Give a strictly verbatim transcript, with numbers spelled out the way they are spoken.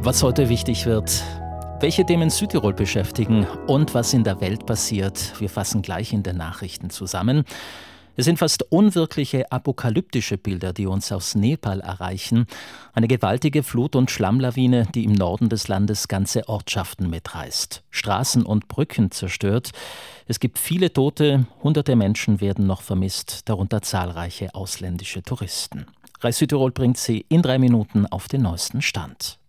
Was heute wichtig wird, welche Themen Südtirol beschäftigen und was in der Welt passiert. Wir fassen gleich in den Nachrichten zusammen. Es sind fast unwirkliche apokalyptische Bilder, die uns aus Nepal erreichen. Eine gewaltige Flut- und Schlammlawine, die im Norden des Landes ganze Ortschaften mitreißt. Straßen und Brücken zerstört. Es gibt viele Tote, hunderte Menschen werden noch vermisst, darunter zahlreiche ausländische Touristen. Reis Südtirol bringt Sie in drei Minuten auf den neuesten Stand.